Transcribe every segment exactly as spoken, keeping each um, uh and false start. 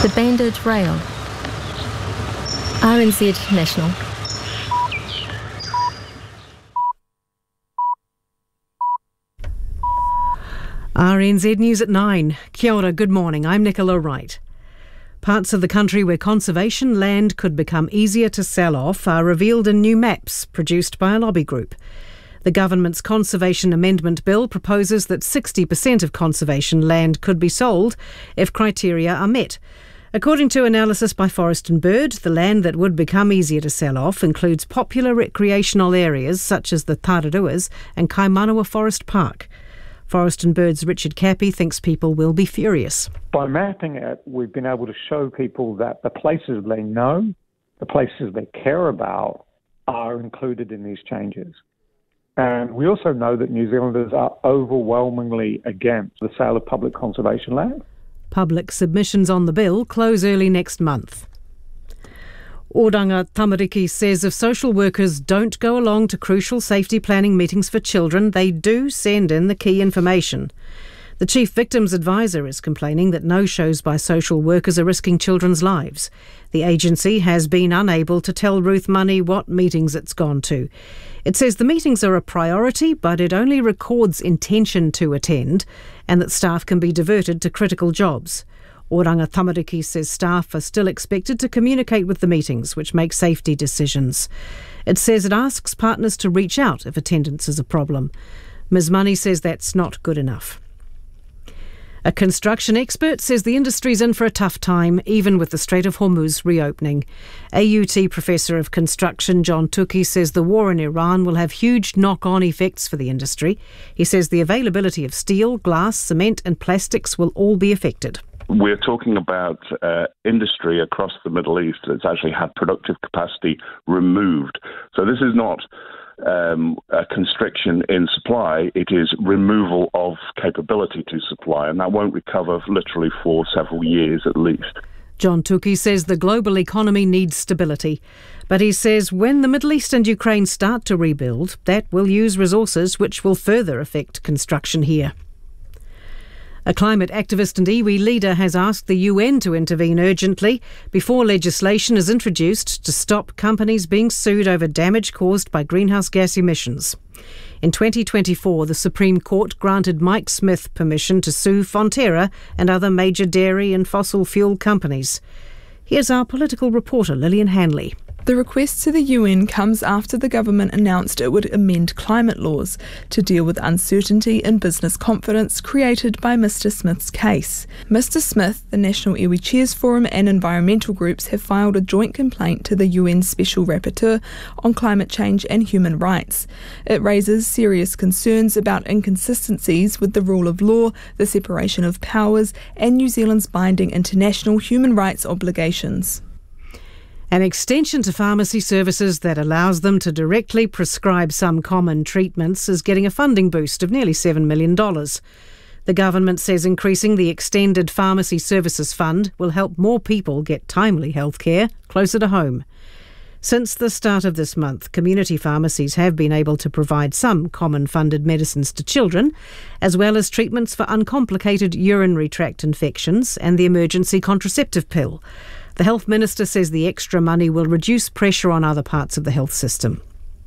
The Banded Rail. R N Z National. R N Z News at nine. Kia ora, good morning. I'm Nicola Wright. Parts of the country where conservation land could become easier to sell off are revealed in new maps produced by a lobby group. The government's Conservation Amendment Bill proposes that sixty percent of conservation land could be sold if criteria are met. According to analysis by Forest and Bird, the land that would become easier to sell off includes popular recreational areas such as the Tararuas and Kaimanawa Forest Park. Forest and Bird's Richard Cappy thinks people will be furious. By mapping it, we've been able to show people that the places they know, the places they care about, are included in these changes. And we also know that New Zealanders are overwhelmingly against the sale of public conservation land. Public submissions on the bill close early next month. Oranga Tamariki says if social workers don't go along to crucial safety planning meetings for children, they do send in the key information. The Chief Victims Advisor is complaining that no-shows by social workers are risking children's lives. The agency has been unable to tell Ruth Money what meetings it's gone to. It says the meetings are a priority, but it only records intention to attend and that staff can be diverted to critical jobs. Oranga Tamariki says staff are still expected to communicate with the meetings, which make safety decisions. It says it asks partners to reach out if attendance is a problem. Miz Money says that's not good enough. A construction expert says the industry's in for a tough time, even with the Strait of Hormuz reopening. A U T Professor of Construction John Tukey says the war in Iran will have huge knock-on effects for the industry. He says the availability of steel, glass, cement and plastics will all be affected. We're talking about uh, industry across the Middle East that's actually had productive capacity removed. So this is not um, a constriction in supply, it is removal of capability to supply, and that won't recover literally for several years at least. John Tukey says the global economy needs stability, but he says when the Middle East and Ukraine start to rebuild, that will use resources which will further affect construction here. A climate activist and iwi leader has asked the U N to intervene urgently before legislation is introduced to stop companies being sued over damage caused by greenhouse gas emissions. In twenty twenty-four, the Supreme Court granted Mike Smith permission to sue Fonterra and other major dairy and fossil fuel companies. Here's our political reporter, Lillian Hanley. The request to the U N comes after the government announced it would amend climate laws to deal with uncertainty in business confidence created by Mister Smith's case. Mister Smith, the National Iwi Chairs Forum and environmental groups have filed a joint complaint to the U N Special Rapporteur on climate change and human rights. It raises serious concerns about inconsistencies with the rule of law, the separation of powers, and New Zealand's binding international human rights obligations. An extension to pharmacy services that allows them to directly prescribe some common treatments is getting a funding boost of nearly seven million dollars. The government says increasing the Extended Pharmacy Services Fund will help more people get timely health care closer to home. Since the start of this month, community pharmacies have been able to provide some common funded medicines to children, as well as treatments for uncomplicated urinary tract infections and the emergency contraceptive pill. The Health Minister says the extra money will reduce pressure on other parts of the health system.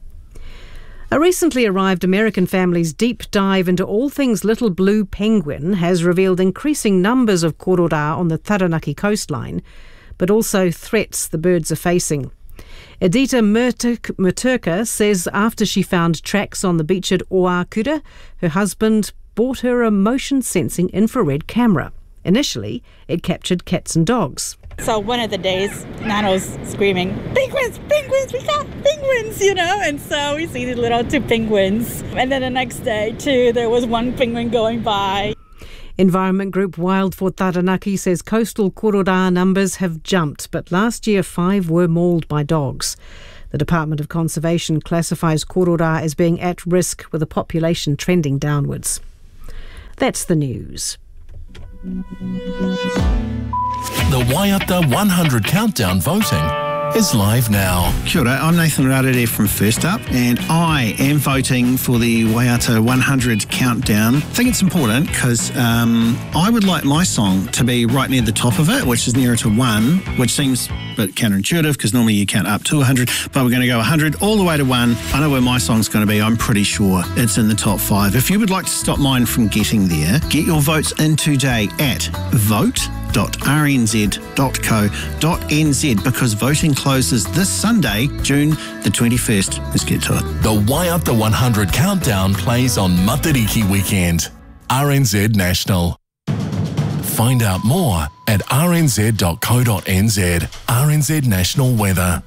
A recently arrived American family's deep dive into all things little blue penguin has revealed increasing numbers of korora on the Taranaki coastline, but also threats the birds are facing. Edita Murturka says after she found tracks on the beach at Oakura, her husband bought her a motion-sensing infrared camera. Initially, it captured cats and dogs. So one of the days, Nano's screaming, penguins, penguins, we got penguins, you know, and so we see the little two penguins. And then the next day, too, there was one penguin going by. Environment group Wild for Taranaki says coastal korora numbers have jumped, but last year five were mauled by dogs. The Department of Conservation classifies korora as being at risk with a population trending downwards. That's the news. The Waiata one hundred Countdown voting. is live now. Kia ora, I'm Nathan Rarere from First Up, and I am voting for the Waiata one hundred countdown. I think it's important because um, I would like my song to be right near the top of it, which is nearer to one, which seems a bit counterintuitive because normally you count up to one hundred, but we're going to go one hundred all the way to one. I know where my song's going to be. I'm pretty sure it's in the top five. If you would like to stop mine from getting there, get your votes in today at vote dot r n z dot co dot n z because voting closes this Sunday, June the twenty-first. Let's get to it. The Waiata one hundred countdown plays on Matariki weekend. R N Z National. Find out more at r n z dot co dot n z. R N Z National Weather.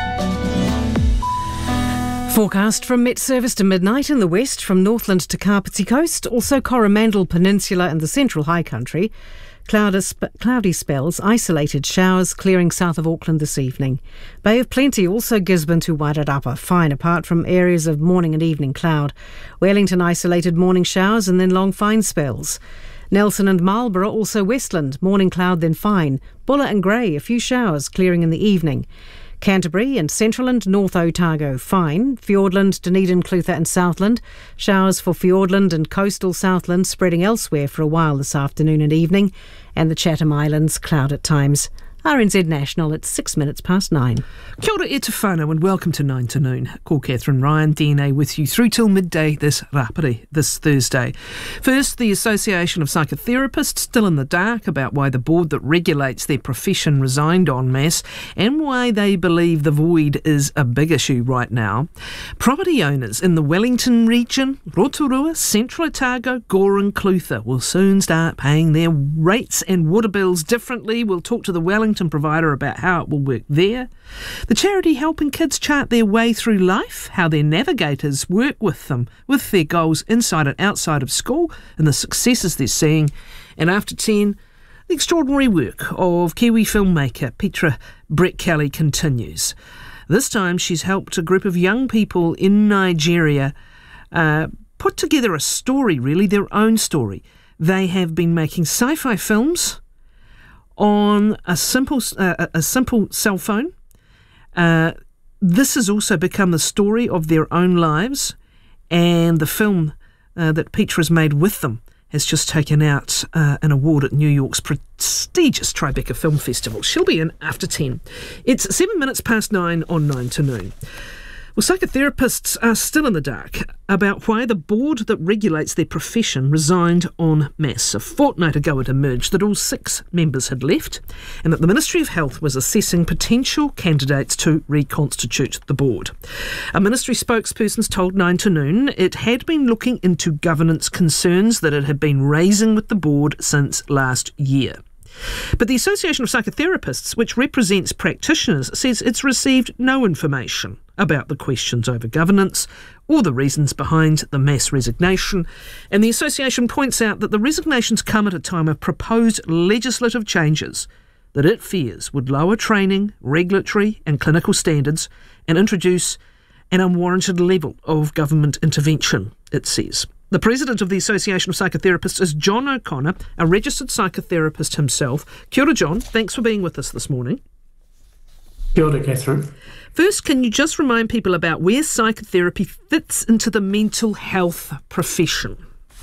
Forecast from Met Service to midnight in the west, from Northland to Kapiti Coast, also Coromandel Peninsula and the Central High Country. Cloudy spells, isolated showers clearing south of Auckland this evening. Bay of Plenty, also Gisborne to Wairarapa, fine apart from areas of morning and evening cloud. Wellington, isolated morning showers and then long fine spells. Nelson and Marlborough, also Westland, morning cloud then fine. Bulla and Grey, a few showers clearing in the evening. Canterbury and Central and North Otago, fine. Fiordland, Dunedin, Clutha and Southland. Showers for Fiordland and coastal Southland spreading elsewhere for a while this afternoon and evening. And the Chatham Islands, cloud at times. R N Z National at six minutes past nine. Kia ora e te whānau and welcome to nine to noon. Call Catherine Ryan, D N A with you through till midday this rapari, this Thursday. First, the Association of Psychotherapists still in the dark about why the board that regulates their profession resigned en masse and why they believe the void is a big issue right now. Property owners in the Wellington region, Rotorua, Central Otago, Gore and Clutha will soon start paying their rates and water bills differently. We'll talk to the Wellington provider about how it will work there. The charity helping kids chart their way through life, how their navigators work with them, with their goals inside and outside of school, and the successes they're seeing. And after ten, the extraordinary work of Kiwi filmmaker Petra Brett-Kelly continues. This time she's helped a group of young people in Nigeria uh, put together a story, really, their own story. They have been making sci-fi films on a simple uh, a simple cell phone. Uh, this has also become the story of their own lives, and the film uh, that Petra's made with them has just taken out uh, an award at New York's prestigious Tribeca Film Festival. She'll be in after ten. It's seven minutes past nine on nine to noon. Well, psychotherapists are still in the dark about why the board that regulates their profession resigned en masse. A fortnight ago it emerged that all six members had left and that the Ministry of Health was assessing potential candidates to reconstitute the board. A ministry spokesperson told nine to noon it had been looking into governance concerns that it had been raising with the board since last year. But the Association of Psychotherapists, which represents practitioners, says it's received no information about the questions over governance or the reasons behind the mass resignation. And the association points out that the resignations come at a time of proposed legislative changes that it fears would lower training, regulatory and clinical standards and introduce an unwarranted level of government intervention, it says. The president of the Association of Psychotherapists is John O'Connor, a registered psychotherapist himself. Kia ora, John. Thanks for being with us this morning. Kia ora, Catherine. First, can you just remind people about where psychotherapy fits into the mental health profession?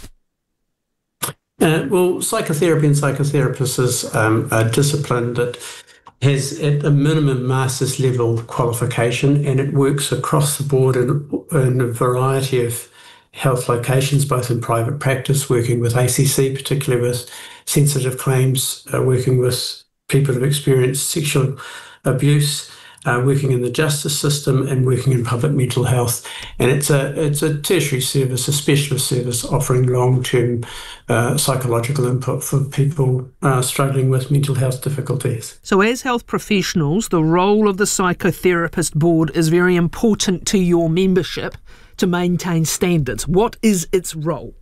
Uh, well, psychotherapy and psychotherapists is um, a discipline that has at a minimum master's level qualification, and it works across the board in, in a variety of health locations, both in private practice, working with A C C, particularly with sensitive claims, uh, working with people who've experienced sexual abuse, uh, working in the justice system, and working in public mental health. And it's a it's a tertiary service, a specialist service offering long-term uh, psychological input for people uh, struggling with mental health difficulties. So as health professionals, the role of the Psychotherapist Board is very important to your membership to maintain standards. What is its role?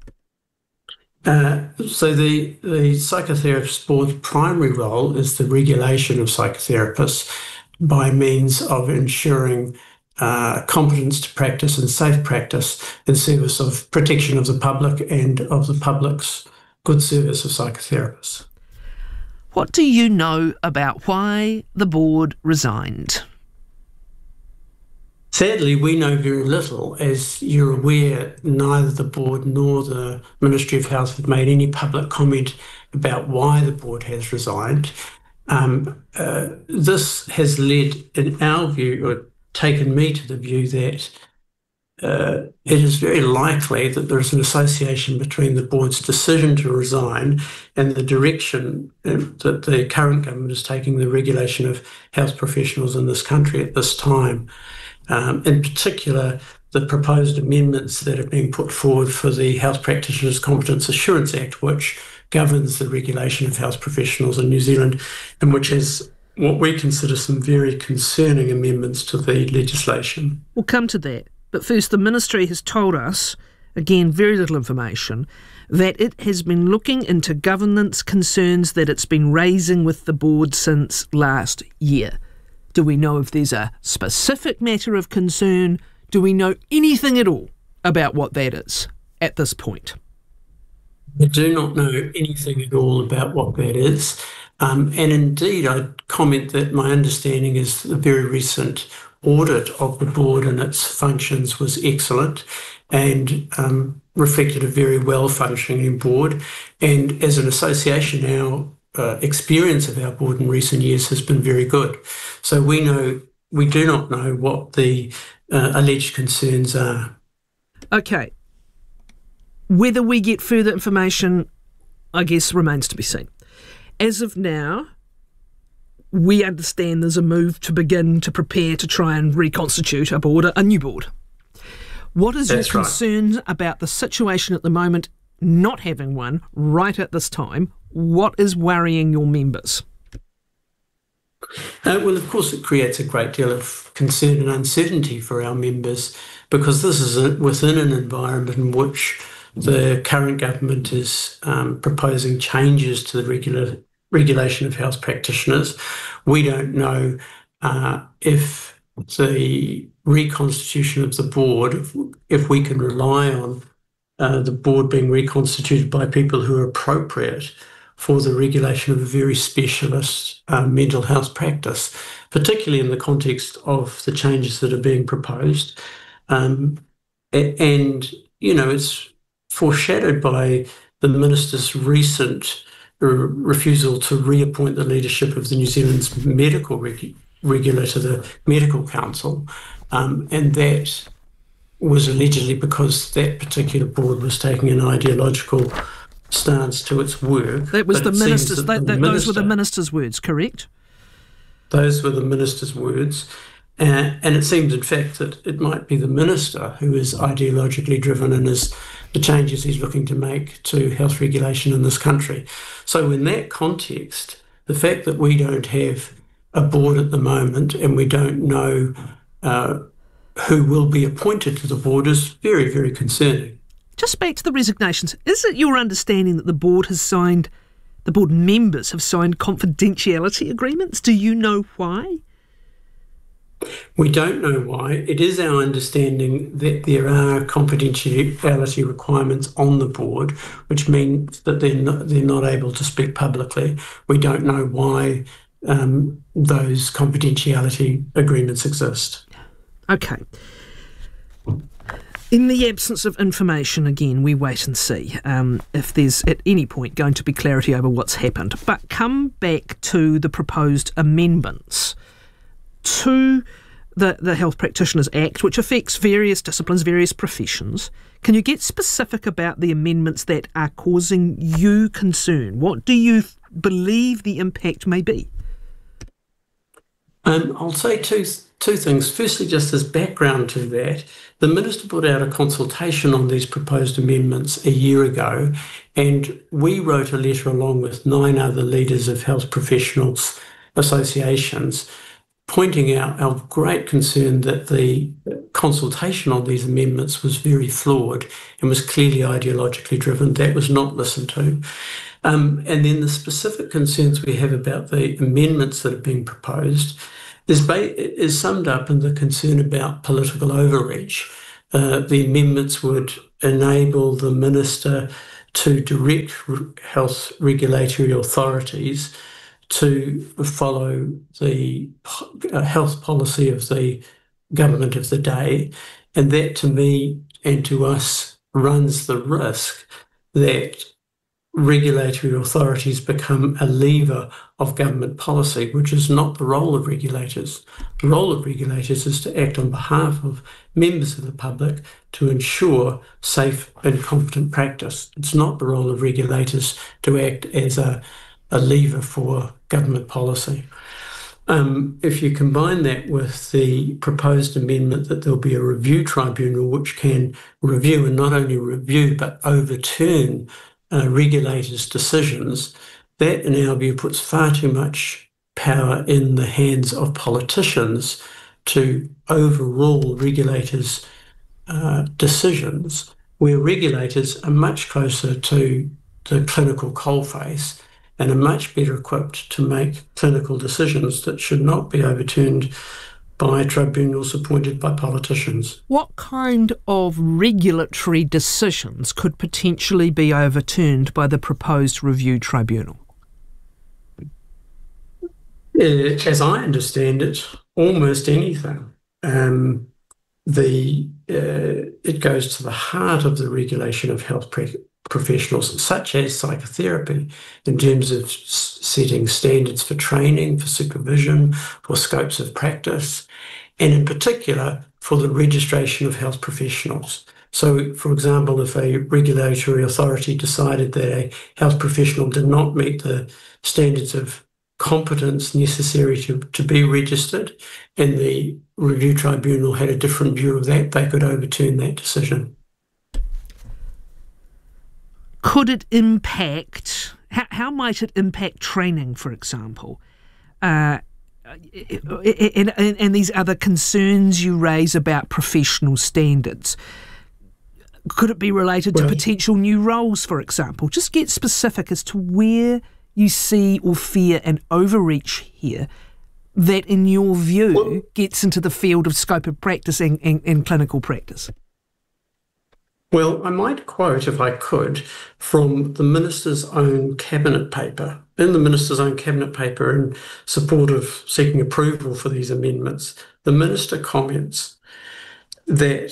Uh, so the, the Psychotherapist Board's primary role is the regulation of psychotherapists by means of ensuring uh, competence to practice and safe practice in service of protection of the public and of the public's good service of psychotherapists. What do you know about why the board resigned? Sadly, we know very little. As you're aware, neither the board nor the Ministry of Health have made any public comment about why the board has resigned. Um, uh, this has led, in our view, or taken me to the view that uh, it is very likely that there is an association between the board's decision to resign and the direction that the current government is taking the regulation of health professionals in this country at this time. Um, in particular, the proposed amendments that are being put forward for the Health Practitioners Competence Assurance Act, which governs the regulation of health professionals in New Zealand, and which has what we consider some very concerning amendments to the legislation. We'll come to that. But first, the Ministry has told us, again, very little information, that it has been looking into governance concerns that it's been raising with the board since last year. Do we know if there's a specific matter of concern? Do we know anything at all about what that is at this point? We do not know anything at all about what that is. Um, and indeed, I'd comment that my understanding is the very recent audit of the board and its functions was excellent and um, reflected a very well-functioning board. And as an association, our uh, experience of our board in recent years has been very good. So we know we do not know what the uh, alleged concerns are. Okay. Whether we get further information, I guess, remains to be seen. As of now, we understand there's a move to begin to prepare to try and reconstitute a board, a new board. What is That's your right. concern about the situation at the moment, not having one right at this time? What is worrying your members? Uh, well, of course, it creates a great deal of concern and uncertainty for our members because this is a, within an environment in which the current government is um, proposing changes to the regular regulation of health practitioners. We don't know uh, if the reconstitution of the board, if, if we can rely on uh, the board being reconstituted by people who are appropriate for the regulation of a very specialist uh, mental health practice, particularly in the context of the changes that are being proposed. Um, and, you know, it's foreshadowed by the minister's recent refusal to reappoint the leadership of the New Zealand's medical regu- regulator, the Medical Council, um, and that was allegedly because that particular board was taking an ideological stance to its work. That was the minister's. That, that, the those minister, were the minister's words, correct? Those were the minister's words. Uh, and it seems, in fact, that it might be the minister who is ideologically driven and is the changes he's looking to make to health regulation in this country. So in that context, the fact that we don't have a board at the moment and we don't know uh, who will be appointed to the board is very, very concerning. Just back to the resignations, is it your understanding that the board has signed, the board members have signed confidentiality agreements? Do you know why? We don't know why. It is our understanding that there are confidentiality requirements on the board, which means that they're not, they're not able to speak publicly. We don't know why um, those confidentiality agreements exist. Okay. In the absence of information, again, we wait and see um, if there's at any point going to be clarity over what's happened. But come back to the proposed amendments to the, the Health Practitioners Act, which affects various disciplines, various professions. Can you get specific about the amendments that are causing you concern? What do you th- believe the impact may be? Um, I'll say two two things. Firstly, just as background to that, the Minister put out a consultation on these proposed amendments a year ago, and we wrote a letter along with nine other leaders of health professionals associations pointing out our great concern that the consultation on these amendments was very flawed and was clearly ideologically driven. That was not listened to. Um, and then the specific concerns we have about the amendments that are being proposed is, ba- is summed up in the concern about political overreach. Uh, the amendments would enable the Minister to direct health regulatory authorities to follow the health policy of the government of the day. And that, to me and to us, runs the risk that regulatory authorities become a lever of government policy, which is not the role of regulators. The role of regulators is to act on behalf of members of the public to ensure safe and competent practice. It's not the role of regulators to act as a, a lever for government policy. Um, if you combine that with the proposed amendment that there'll be a review tribunal which can review, and not only review, but overturn Uh, regulators' decisions, that in our view puts far too much power in the hands of politicians to overrule regulators' uh, decisions, where regulators are much closer to the clinical coalface and are much better equipped to make clinical decisions that should not be overturned by tribunals appointed by politicians. What kind of regulatory decisions could potentially be overturned by the proposed review tribunal? Uh, as I understand it, almost anything. Um, the uh, it goes to the heart of the regulation of health pre- professionals, such as psychotherapy, in terms of s- setting standards for training, for supervision, for scopes of practice, and in particular for the registration of health professionals. So, for example, if a regulatory authority decided that a health professional did not meet the standards of competence necessary to, to be registered, and the review tribunal had a different view of that, they could overturn that decision. Could it impact, how, how might it impact training, for example? Uh, and, and, and these other concerns you raise about professional standards. Could it be related well, to potential new roles, for example? Just get specific as to where you see or fear an overreach here that, in your view, well, gets into the field of scope of practice and, and, and clinical practice. Well, I might quote, if I could, from the Minister's own Cabinet paper. In the Minister's own Cabinet paper, in support of seeking approval for these amendments, the Minister comments that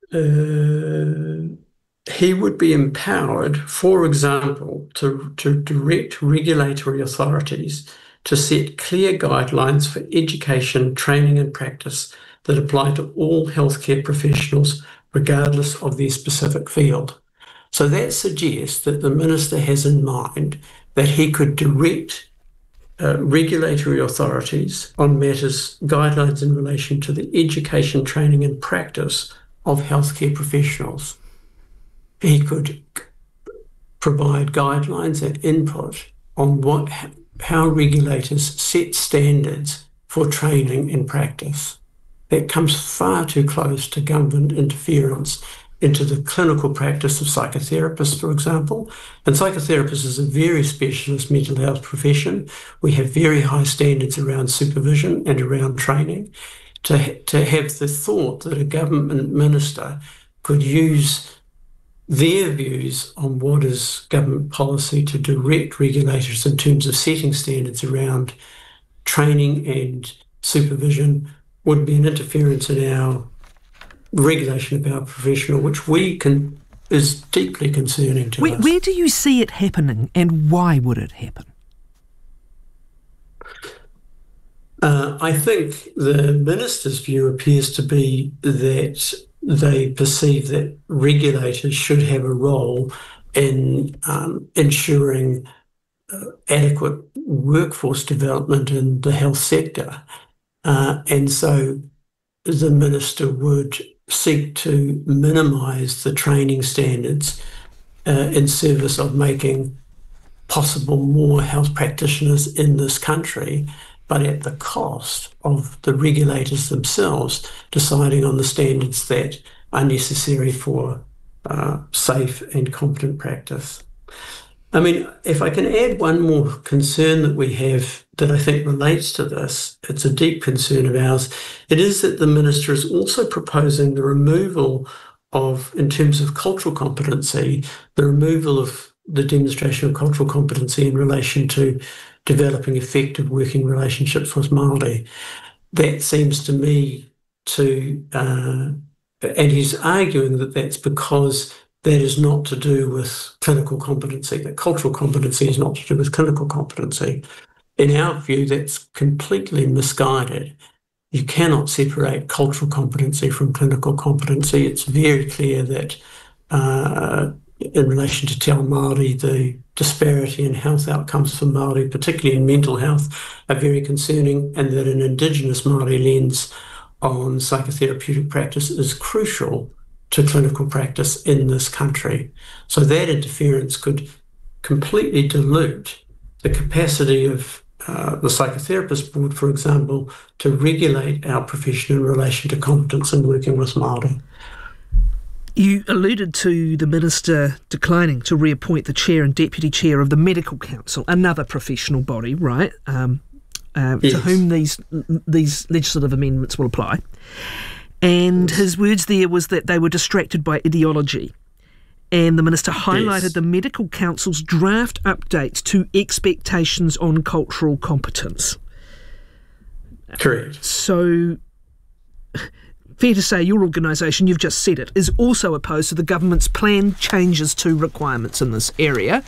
uh, he would be empowered, for example, to, to direct regulatory authorities to set clear guidelines for education, training and practice that apply to all healthcare professionals regardless of their specific field. So that suggests that the Minister has in mind that he could direct uh, regulatory authorities on matters, guidelines in relation to the education, training and practice of healthcare professionals. He could provide guidelines and input on what, how regulators set standards for training and practice. That comes far too close to government interference into the clinical practice of psychotherapists, for example. And psychotherapists is a very specialist mental health profession. We have very high standards around supervision and around training. To, to have the thought that a government minister could use their views on what is government policy to direct regulators in terms of setting standards around training and supervision would be an interference in our regulation of our professional, which we can is deeply concerning to where, us. Where do you see it happening, and why would it happen? Uh, I think the Minister's view appears to be that they perceive that regulators should have a role in um, ensuring uh, adequate workforce development in the health sector. Uh, and so the Minister would seek to minimise the training standards uh, in service of making possible more health practitioners in this country, but at the cost of the regulators themselves deciding on the standards that are necessary for uh, safe and competent practice. I mean, if I can add one more concern that we have that I think relates to this, it's a deep concern of ours, it is that the Minister is also proposing the removal of, in terms of cultural competency, the removal of the demonstration of cultural competency in relation to developing effective working relationships with Māori. That seems to me to, uh, and he's arguing that that's because that is not to do with clinical competency, that cultural competency is not to do with clinical competency. In our view, that's completely misguided. You cannot separate cultural competency from clinical competency. It's very clear that uh, in relation to Te Ao Māori, the disparity in health outcomes for Māori, particularly in mental health, are very concerning, and that an Indigenous Māori lens on psychotherapeutic practice is crucial to clinical practice in this country. So that interference could completely dilute the capacity of uh, the Psychotherapist Board, for example, to regulate our profession in relation to competence in working with Māori. You alluded to the Minister declining to reappoint the Chair and Deputy Chair of the Medical Council, another professional body, right, um, uh, yes. to whom these these legislative amendments will apply. And his words there was that they were distracted by ideology. And the Minister highlighted yes. the Medical Council's draft updates to expectations on cultural competence. Correct. So, fair to say your organisation, you've just said it, is also opposed to the government's planned changes to requirements in this area.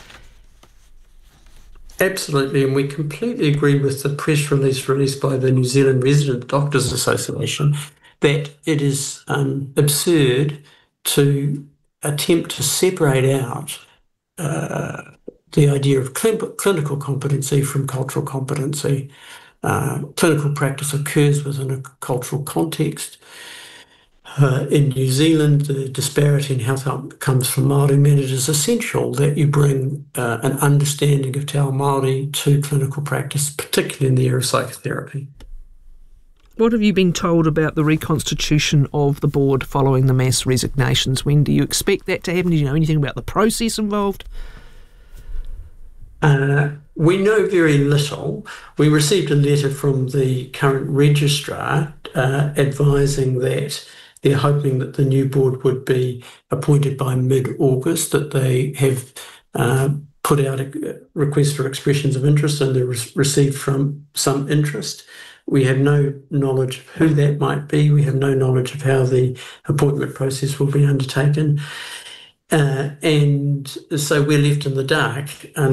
Absolutely, and we completely agree with the press release released by the New Zealand Resident Doctors Association that it is um, absurd to attempt to separate out uh, the idea of cl- clinical competency from cultural competency. Uh, clinical practice occurs within a cultural context. Uh, in New Zealand, the disparity in health outcomes for Māori men, it is essential that you bring uh, an understanding of Te Ao Māori to clinical practice, particularly in the area of psychotherapy. What have you been told about the reconstitution of the board following the mass resignations? When do you expect that to happen? Do you know anything about the process involved? Uh, we know very little. We received a letter from the current registrar uh, advising that they're hoping that the new board would be appointed by mid-August, that they have uh, put out a request for expressions of interest and they're re- received from some interest. We have no knowledge of who that might be. We have no knowledge of how the appointment process will be undertaken. Uh, and so we're left in the dark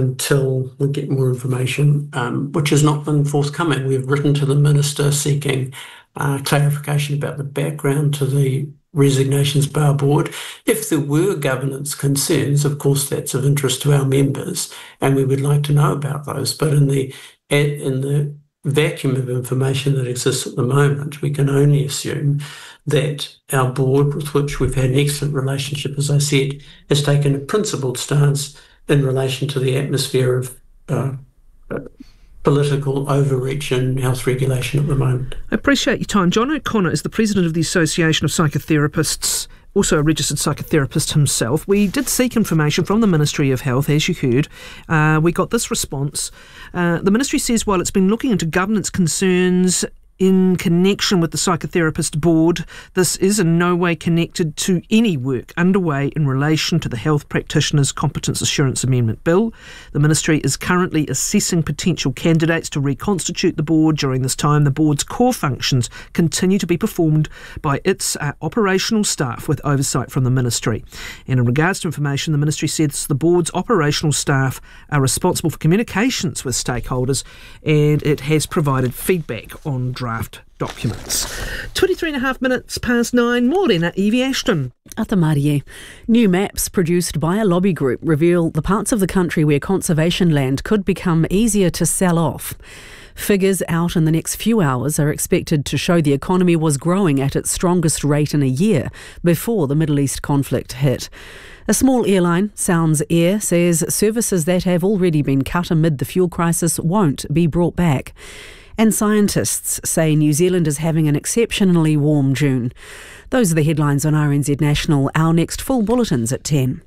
until we get more information, um, which has not been forthcoming. We've written to the Minister seeking uh, clarification about the background to the resignations bar board. If there were governance concerns, of course, that's of interest to our members, and we would like to know about those. But in the in the vacuum of information that exists at the moment, we can only assume that our board, with which we've had an excellent relationship, as I said, has taken a principled stance in relation to the atmosphere of uh, uh, political overreach and health regulation at the moment. I appreciate your time. John O'Connor is the president of the Association of Psychotherapists, also a registered psychotherapist himself. We did seek information from the Ministry of Health, as you heard. Uh, we got this response. Uh, the Ministry says while it's been looking into governance concerns in connection with the Psychotherapist Board, this is in no way connected to any work underway in relation to the Health Practitioners Competence Assurance Amendment Bill. The Ministry is currently assessing potential candidates to reconstitute the board. During this time, the board's core functions continue to be performed by its uh, operational staff with oversight from the Ministry. And in regards to information, the Ministry says the board's operational staff are responsible for communications with stakeholders, and it has provided feedback on draft documents. twenty-three and a half minutes past nine. Morena Evie Ashton. Ata Marie. New maps produced by a lobby group reveal the parts of the country where conservation land could become easier to sell off. Figures out in the next few hours are expected to show the economy was growing at its strongest rate in a year before the Middle East conflict hit. A small airline, Sounds Air, says services that have already been cut amid the fuel crisis won't be brought back. And scientists say New Zealand is having an exceptionally warm June. Those are the headlines on R N Z National. Our next full bulletin's at ten.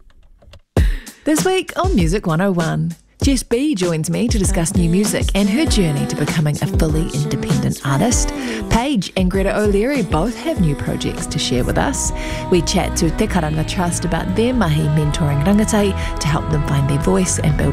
This week on Music one oh one, Jess B joins me to discuss new music and her journey to becoming a fully independent artist. Paige and Greta O'Leary both have new projects to share with us. We chat to Te Karanga Trust about their mahi mentoring rangatahi to help them find their voice and build